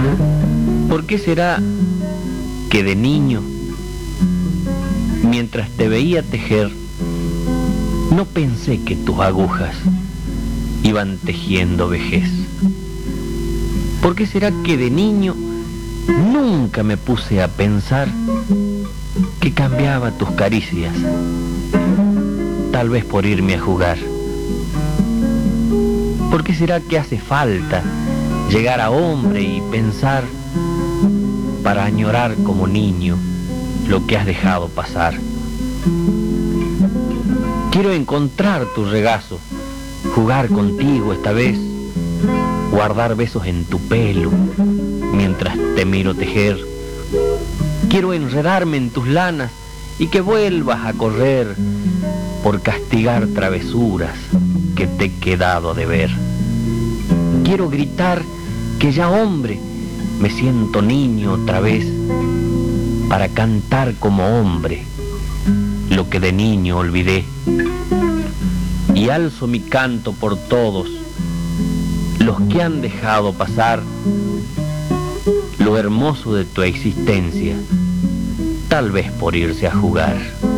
¿Por qué será que de niño, mientras te veía tejer, no pensé que tus agujas iban tejiendo vejez? ¿Por qué será que de niño nunca me puse a pensar que cambiaba tus caricias, tal vez por irme a jugar? ¿Por qué será que hace falta llegar a hombre y pensar para añorar como niño lo que has dejado pasar? Quiero encontrar tu regazo, jugar contigo esta vez, guardar besos en tu pelo mientras te miro tejer. Quiero enredarme en tus lanas y que vuelvas a correr por castigar travesuras que te he quedado a deber. Quiero gritar que ya hombre me siento niño otra vez, para cantar como hombre lo que de niño olvidé. Y alzo mi canto por todos los que han dejado pasar lo hermoso de tu existencia, tal vez por irse a jugar.